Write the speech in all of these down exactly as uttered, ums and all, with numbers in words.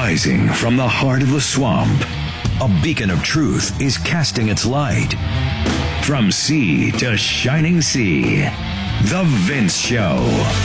Rising from the heart of the swamp, a beacon of truth is casting its light. From sea to shining sea, The Vince Show.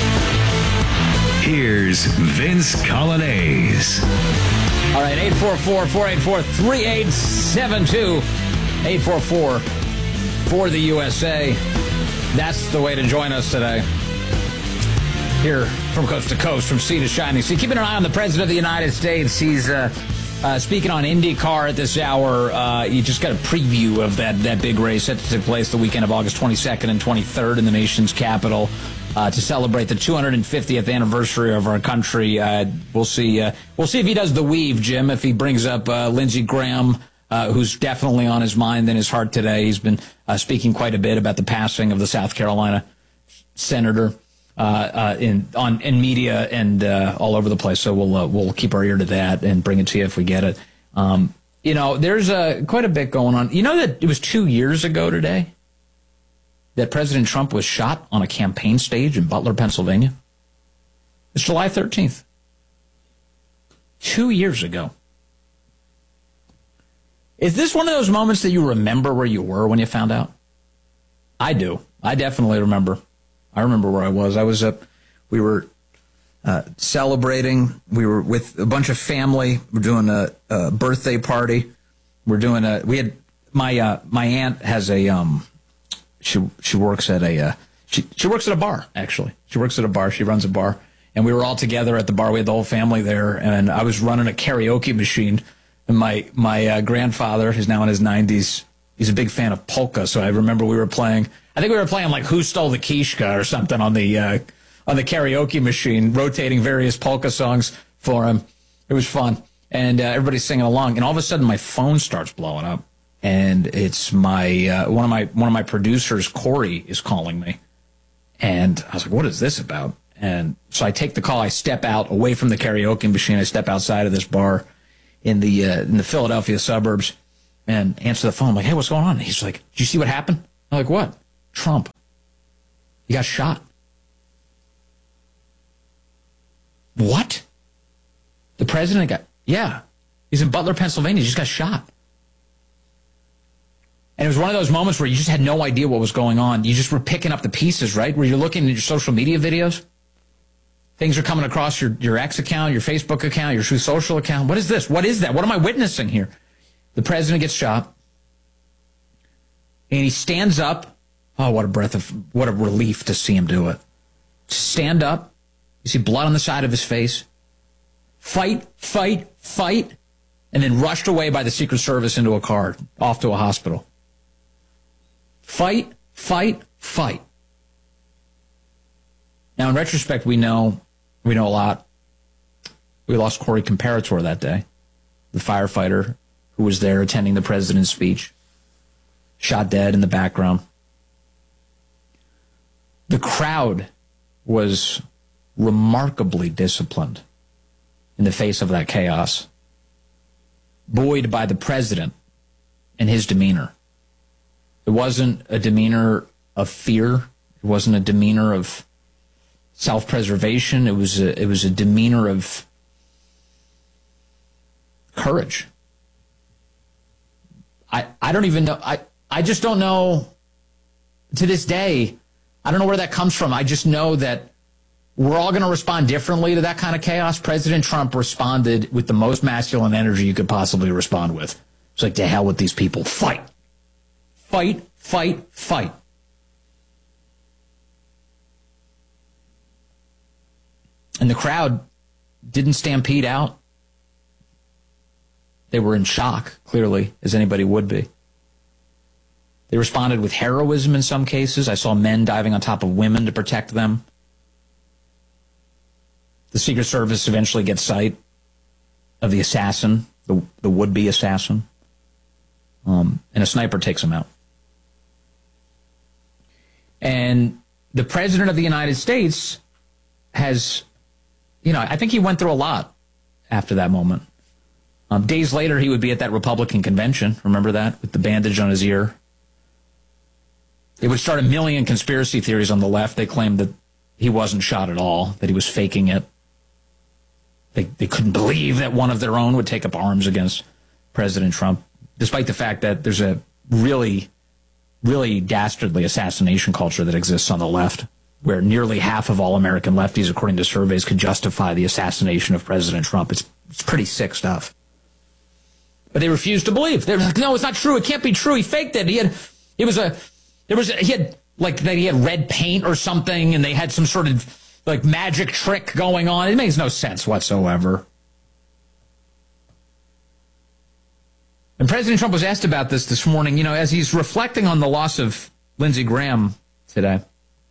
Here's Vince Coglianese. All right, eight four four, four eight four, three eight seven two, eight four four for the U S A. That's the way to join us today. Here from coast to coast, from sea to shining sea. Keeping an eye on the President of the United States. He's uh, uh, speaking on IndyCar at this hour. Uh, you just got a preview of that, that big race set to take place the weekend of August twenty-second and twenty-third in the nation's capital. Uh, to celebrate the two hundred fiftieth anniversary of our country. Uh, we'll see. Uh, we'll see if he does the weave, Jim. If he brings up uh, Lindsey Graham, uh, who's definitely on his mind and his heart today. He's been uh, speaking quite a bit about the passing of the South Carolina senator uh, uh, in on in media and uh, all over the place. So we'll uh, we'll keep our ear to that and bring it to you if we get it. Um, you know, there's uh, quite a bit going on. You know that it was two years ago today that President Trump was shot on a campaign stage in Butler, Pennsylvania? It's July thirteenth. Two years ago. Is this one of those moments that you remember where you were when you found out? I do. I definitely remember. I remember where I was. I was up, we were uh, celebrating. We were with a bunch of family. We're doing a, a birthday party. We're doing a, we had, my, uh, my aunt has a, um, She she works at a uh, she she works at a bar actually. She works at a bar. She runs a bar, and we were all together at the bar. We had the whole family there, and I was running a karaoke machine. And my my uh, grandfather, who's now in his nineties, he's a big fan of polka. So I remember we were playing. I think we were playing like "Who Stole the Kishka" or something on the uh, on the karaoke machine, rotating various polka songs for him. It was fun, and uh, everybody's singing along. And all of a sudden, my phone starts blowing up. And it's my uh, one of my one of my producers, Corey, is calling me, and I was like, "What is this about?" And so I take the call. I step out away from the karaoke machine. I step outside of this bar in the uh, in the Philadelphia suburbs, and answer the phone. I'm like, "Hey, what's going on?" And he's like, "Did you see what happened?" I'm like, "What?" "Trump. He got shot." What? The president got? Yeah, he's in Butler, Pennsylvania. He just got shot. And it was one of those moments where you just had no idea what was going on. You just were picking up the pieces, right? Where you're looking at your social media videos. Things are coming across your, your X account, your Facebook account, your Truth Social account. What is this? What is that? What am I witnessing here? The president gets shot. And he stands up. Oh, what a breath of, what a relief to see him do it. Stand up. You see blood on the side of his face. Fight, fight, fight. And then rushed away by the Secret Service into a car, off to a hospital. Fight, fight, fight. Now, in retrospect, we know we know a lot. We lost Corey Comparator that day, the firefighter who was there attending the president's speech, shot dead in the background. The crowd was remarkably disciplined in the face of that chaos, buoyed by the president and his demeanor. It wasn't a demeanor of fear. It wasn't a demeanor of self-preservation. It was a, it was a demeanor of courage. I, I don't even know. I, I just don't know. To this day, I don't know where that comes from. I just know that we're all going to respond differently to that kind of chaos. President Trump responded with the most masculine energy you could possibly respond with. It's like, to hell with these people. Fight. Fight, fight, fight. And the crowd didn't stampede out. They were in shock, clearly, as anybody would be. They responded with heroism in some cases. I saw men diving on top of women to protect them. The Secret Service eventually gets sight of the assassin, the, the would-be assassin, um, and a sniper takes him out. And the President of the United States has, you know, I think he went through a lot after that moment. Um, days later, he would be at that Republican convention. Remember that? With the bandage on his ear. It would start a million conspiracy theories on the left. They claimed that he wasn't shot at all, that he was faking it. they, they couldn't believe that one of their own would take up arms against President Trump, despite the fact that there's a really, really dastardly assassination culture that exists on the left, where nearly half of all American lefties, according to surveys, could justify the assassination of President Trump. It's, it's pretty sick stuff. But they refused to believe. They're like, no, it's not true. It can't be true. He faked it. He had, it was a, there was, a, he had, like, that he had red paint or something, and they had some sort of, like, magic trick going on. It makes no sense whatsoever. And President Trump was asked about this this morning, you know, as he's reflecting on the loss of Lindsey Graham today.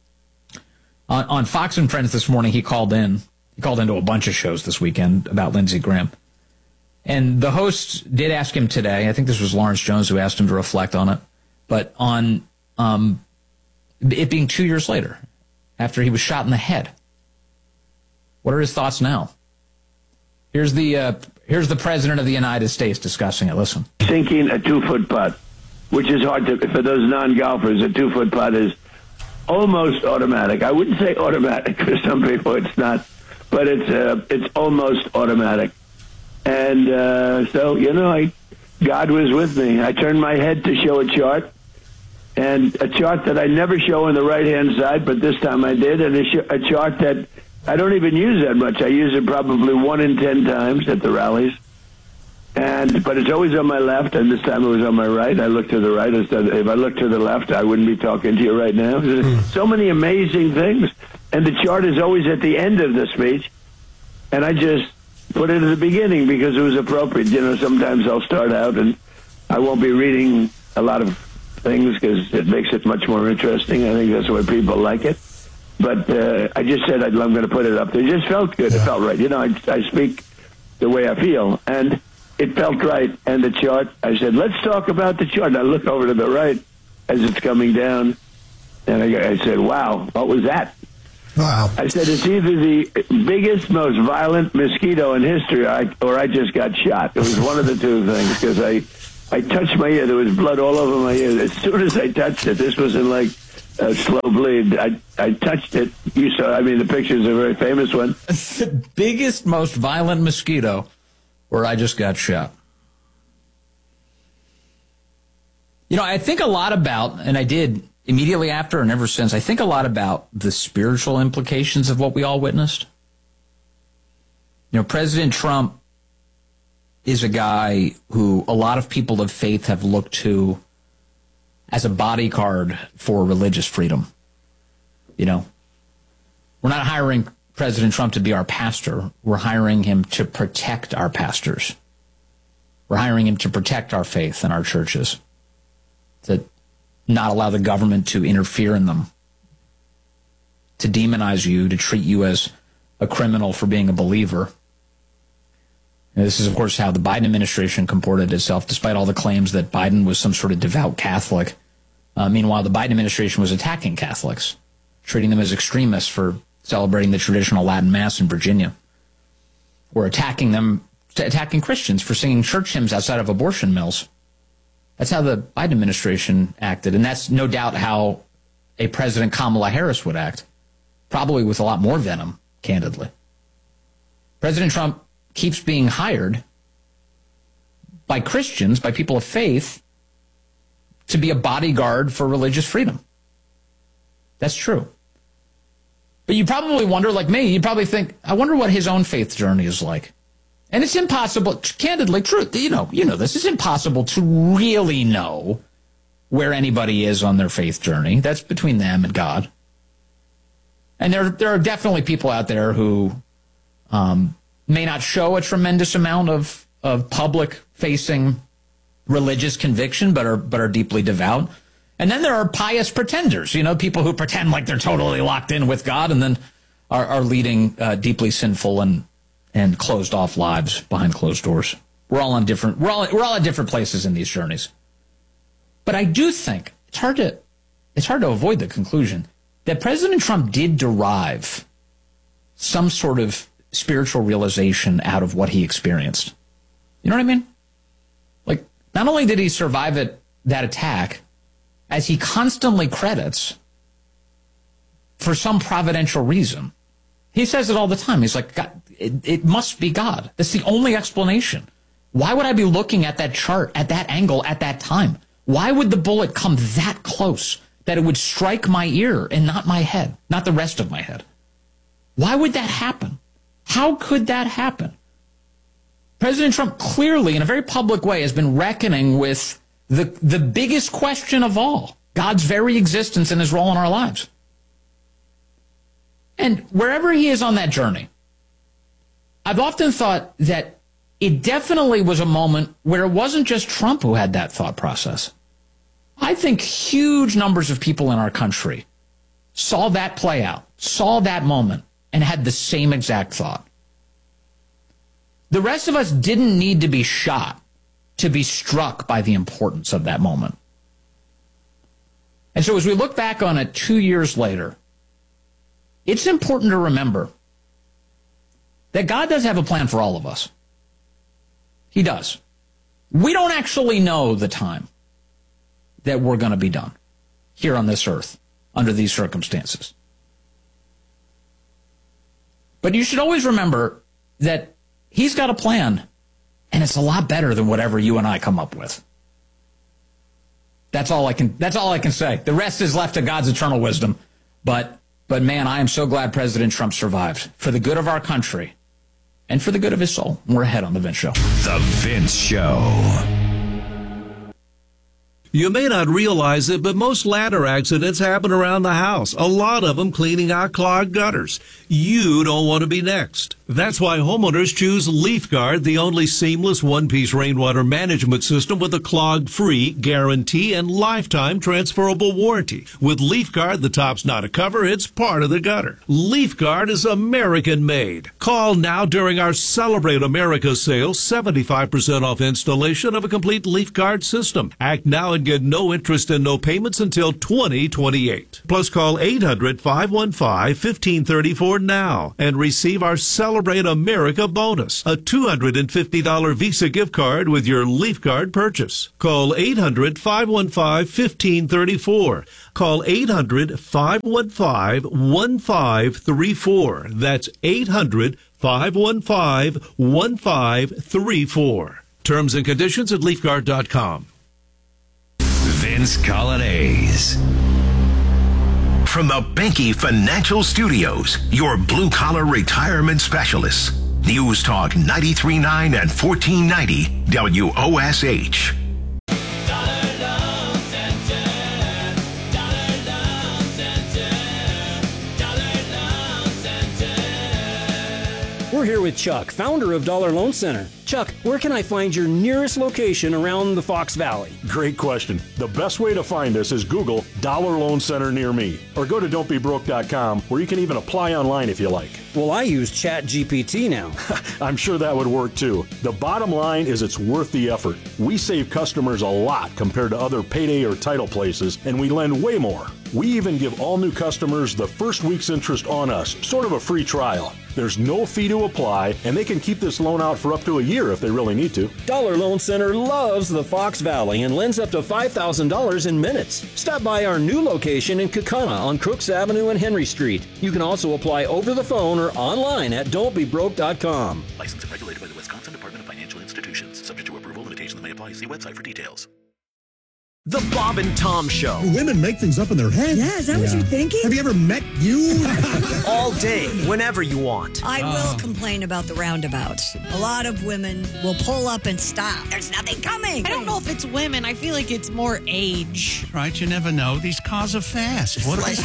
On, on Fox and Friends this morning, he called in. He called into a bunch of shows this weekend about Lindsey Graham. And the host did ask him today, I think this was Lawrence Jones who asked him to reflect on it, but on um, it being two years later, after he was shot in the head. What are his thoughts now? Here's the uh, here's the President of the United States discussing it. Listen. Sinking a two-foot putt, which is hard to, for those non-golfers, a two-foot putt is almost automatic. I wouldn't say automatic. For some people it's not, but it's uh, it's almost automatic. And uh, so, you know, I, God was with me. I turned my head to show a chart, and a chart that I never show on the right-hand side, but this time I did, and a, sh- a chart that I don't even use that much. I use it probably one in ten times at the rallies. And but it's always on my left, and this time it was on my right. I looked to the right. Instead, if I looked to the left, I wouldn't be talking to you right now. Mm. So many amazing things. And the chart is always at the end of the speech, and I just put it at the beginning because it was appropriate. You know, sometimes I'll start out, and I won't be reading a lot of things because it makes it much more interesting. I think that's why people like it. But uh, I just said I'd, I'm going to put it up there. It just felt good. Yeah. It felt right. You know, I, I speak the way I feel, and it felt right. And the chart, I said, let's talk about the chart. And I look over to the right as it's coming down, and I, I said, wow, what was that? Wow. I said, it's either the biggest, most violent mosquito in history, or I, or I just got shot. It was one of the two things, because I, I touched my ear. There was blood all over my ear. As soon as I touched it, this wasn't like a slow bleed. I, I touched it. You saw, I mean, the picture's a very famous one. The biggest, most violent mosquito, or I just got shot. You know, I think a lot about, and I did immediately after and ever since, I think a lot about the spiritual implications of what we all witnessed. You know, President Trump is a guy who a lot of people of faith have looked to as a bodyguard for religious freedom. You know, we're not hiring President Trump to be our pastor. We're hiring him to protect our pastors. We're hiring him to protect our faith and our churches, to not allow the government to interfere in them, to demonize you, to treat you as a criminal for being a believer. And this is, of course, how the Biden administration comported itself, despite all the claims that Biden was some sort of devout Catholic. Uh, meanwhile, the Biden administration was attacking Catholics, treating them as extremists for celebrating the traditional Latin Mass in Virginia, or attacking them, attacking Christians for singing church hymns outside of abortion mills. That's how the Biden administration acted, and that's no doubt how a President Kamala Harris would act, probably with a lot more venom, candidly. President Trump keeps being hired by Christians, by people of faith, to be a bodyguard for religious freedom. That's true. But you probably wonder, like me, you probably think, I wonder what his own faith journey is like. And it's impossible, candidly, truth, you know, you know this, it's impossible to really know where anybody is on their faith journey. That's between them and God. And there, there are definitely people out there who um, may not show a tremendous amount of, of public-facing religious conviction, but are, but are deeply devout. And then there are pious pretenders, you know, people who pretend like they're totally locked in with God and then are, are leading uh, deeply sinful and and closed off lives behind closed doors. We're all on different, we're all, we're all at different places in these journeys. But I do think it's hard to, it's hard to avoid the conclusion that President Trump did derive some sort of spiritual realization out of what he experienced. You know what I mean? Like, not only did he survive it, that attack, as he constantly credits for some providential reason. He says it all the time. He's like, God, it, it must be God. That's the only explanation. Why would I be looking at that chart at that angle at that time? Why would the bullet come that close that it would strike my ear and not my head, not the rest of my head? Why would that happen? How could that happen? President Trump clearly, in a very public way, has been reckoning with the, the biggest question of all, God's very existence and his role in our lives. And wherever he is on that journey, I've often thought that it definitely was a moment where it wasn't just Trump who had that thought process. I think huge numbers of people in our country saw that play out, saw that moment, and had the same exact thought. The rest of us didn't need to be shot to be struck by the importance of that moment. And so as we look back on it two years later, it's important to remember that God does have a plan for all of us. He does. We don't actually know the time that we're going to be done here on this earth under these circumstances. But you should always remember that he's got a plan, and it's a lot better than whatever you and I come up with. That's all I can, that's all I can say. The rest is left to God's eternal wisdom. But, but man, I am so glad President Trump survived for the good of our country and for the good of his soul. We're ahead on The Vince Show. The Vince Show. You may not realize it, but most ladder accidents happen around the house. A lot of them cleaning out clogged gutters. You don't want to be next. That's why homeowners choose LeafGuard, the only seamless one-piece rainwater management system with a clog-free guarantee and lifetime transferable warranty. With LeafGuard, the top's not a cover, it's part of the gutter. LeafGuard is American-made. Call now during our Celebrate America sale, seventy-five percent off installation of a complete LeafGuard system. Act now and get no interest and no payments until twenty twenty-eight. Plus, call eight hundred, five one five, one five three four now and receive our Celebrate America bonus, a two hundred fifty dollars Visa gift card with your LeafGuard purchase. Call eight hundred, five one five, one five three four. Call eight hundred, five one five, one five three four. That's eight hundred, five one five, one five three four. Terms and conditions at leaf guard dot com. Vince Colonnese. From the Banky Financial Studios, your blue-collar retirement specialists. News Talk ninety-three point nine and fourteen ninety W O S H. We're here with Chuck, founder of Dollar Loan Center. Chuck, where can I find your nearest location around the Fox Valley? Great question. The best way to find us is Google Dollar Loan Center near me, or go to don't be broke dot com, where you can even apply online if you like. Well, I use Chat G P T now. I'm sure that would work too. The bottom line is it's worth the effort. We save customers a lot compared to other payday or title places, and we lend way more. We even give all new customers the first week's interest on us, sort of a free trial. There's no fee to apply, and they can keep this loan out for up to a year if they really need to. Dollar Loan Center loves the Fox Valley and lends up to five thousand dollars in minutes. Stop by our new location in Kaukauna on Crooks Avenue and Henry Street. You can also apply over the phone or online at don't be broke dot com. Licensed and regulated by the Wisconsin Department of Financial Institutions. Subject to approval, limitations may apply. See website for details. The Bob and Tom Show. Women make things up in their head. Yeah, is that yeah. what you're thinking? Have you ever met you? All day, whenever you want. I will complain about the roundabouts. A lot of women will pull up and stop. There's nothing coming. I don't know if it's women. I feel like it's more age. Right, you never know. These cars are fast. What they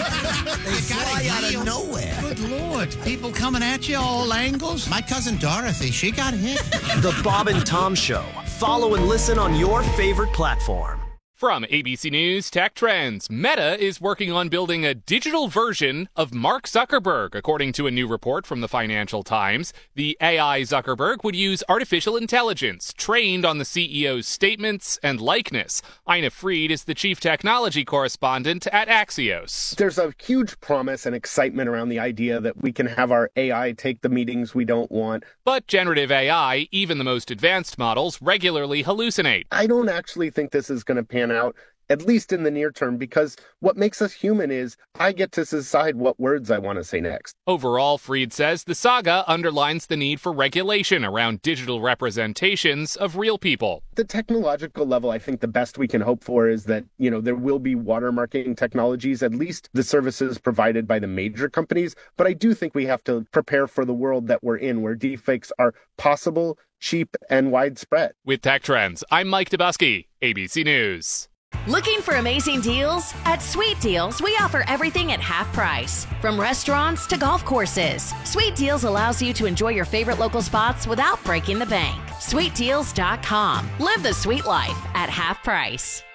fly out of nowhere. Good Lord. People coming at you all angles. My cousin Dorothy, she got hit. The Bob and Tom Show. Follow and listen on your favorite platform. From A B C News Tech Trends, Meta is working on building a digital version of Mark Zuckerberg, according to a new report from the Financial Times. The A I Zuckerberg would use artificial intelligence trained on the C E O's statements and likeness. Ina Fried is the chief technology correspondent at Axios. There's a huge promise and excitement around the idea that we can have our A I take the meetings we don't want. But generative A I, even the most advanced models, regularly hallucinate. I don't actually think this is going to pan pan out, at least in the near term, because what makes us human is I get to decide what words I want to say next. Overall, Fried says the saga underlines the need for regulation around digital representations of real people. The technological level, I think the best we can hope for is that, you know, there will be watermarking technologies, at least the services provided by the major companies. But I do think we have to prepare for the world that we're in, where deepfakes are possible, cheap, and widespread. With Tech Trends, I'm Mike Dubusky, A B C News. Looking for amazing deals? At Sweet Deals, we offer everything at half price. From restaurants to golf courses, Sweet Deals allows you to enjoy your favorite local spots without breaking the bank. sweet deals dot com. Live the sweet life at half price.